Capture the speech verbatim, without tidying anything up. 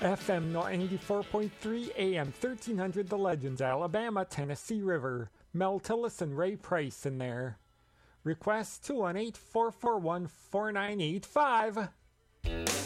F M ninety-four point three, A M thirteen hundred The Legends, Alabama, Tennessee River. Mel Tillis and Ray Price in there. Request two one eight, four four one, four nine eight five.